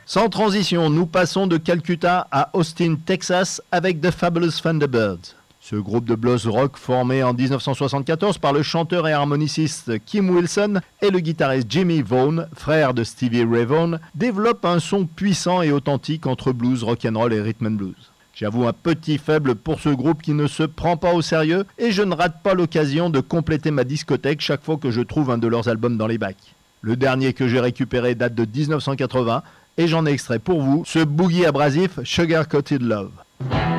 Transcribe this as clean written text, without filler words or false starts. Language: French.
Sans transition, nous passons de Calcutta à Austin, Texas avec The Fabulous Thunderbirds. Ce groupe de blues rock formé en 1974 par le chanteur et harmoniciste Kim Wilson et le guitariste Jimmy Vaughan, frère de Stevie Ray Vaughan, développe un son puissant et authentique entre blues, rock'n'roll et rhythm and blues. J'avoue un petit faible pour ce groupe qui ne se prend pas au sérieux et je ne rate pas l'occasion de compléter ma discothèque chaque fois que je trouve un de leurs albums dans les bacs. Le dernier que j'ai récupéré date de 1980 et j'en ai extrait pour vous ce boogie abrasif Sugar Coated Love.